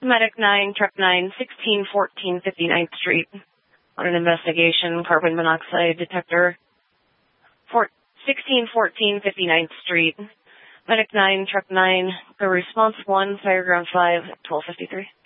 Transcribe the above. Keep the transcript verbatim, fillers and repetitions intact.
Medic nine, Truck nine, sixteen fourteen fifty-ninth Street. On an investigation, carbon monoxide detector. sixteen fourteen fifty-ninth Street. Medic nine, Truck nine, go response one, Fireground five, twelve fifty-three.